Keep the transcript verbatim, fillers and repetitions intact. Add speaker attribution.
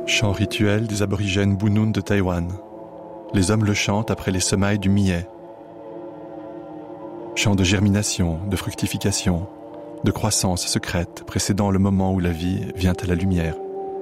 Speaker 1: Chant rituel des aborigènes Bunun de Taïwan. Les hommes le chantent après les semailles du millet. Chant de germination, de fructification, de croissance secrète précédant le moment où la vie vient à la lumière.